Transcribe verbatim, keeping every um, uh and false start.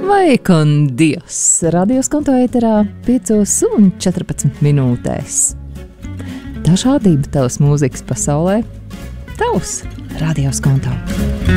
Vai con Dios? Radio Skonto ēterā piecos un četrpadsmit minūtēs. Dažādība tavas mūzikas pasaulē. Tavs Radio Skonto.